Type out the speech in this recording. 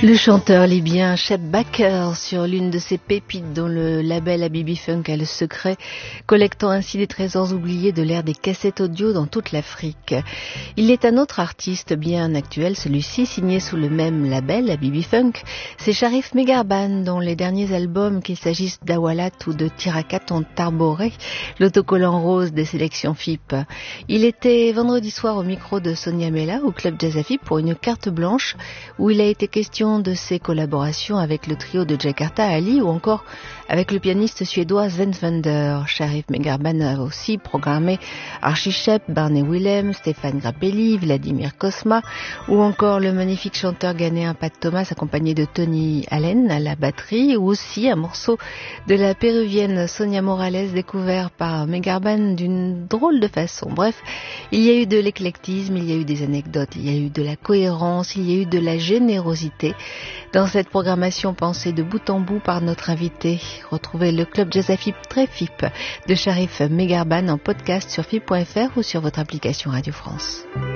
Le chanteur libyen Shep Baker sur l'une de ses pépites dont le label Habibi Funk a le secret, collectant ainsi des trésors oubliés de l'ère des cassettes audio dans toute l'Afrique. Il est un autre artiste bien actuel, celui-ci signé sous le même label Habibi Funk. C'est Sharif Megarban dont les derniers albums, qu'il s'agisse d'Awalat ou de Tirakat, ont arboré l'autocollant rose des sélections FIP. Il était vendredi soir au micro de Sonia Mella au Club Jazz à FIP pour une carte blanche où il a été question de ses collaborations avec le trio de Jakarta Ali ou encore avec le pianiste suédois Sven Fender. Sharif Megarban a aussi programmé Archie Shepp, Barney Willem, Stéphane Grappelli, Vladimir Cosma ou encore le magnifique chanteur ghanéen Pat Thomas accompagné de Tony Allen à la batterie, ou aussi un morceau de la péruvienne Sonia Morales découvert par Megarban d'une drôle de façon. Bref, il y a eu de l'éclectisme, il y a eu des anecdotes, il y a eu de la cohérence, il y a eu de la générosité dans cette programmation pensée de bout en bout par notre invité. Retrouvez le Club Jazz à FIP très FIP de Sharif Megarban en podcast sur FIP.fr ou sur votre application Radio France.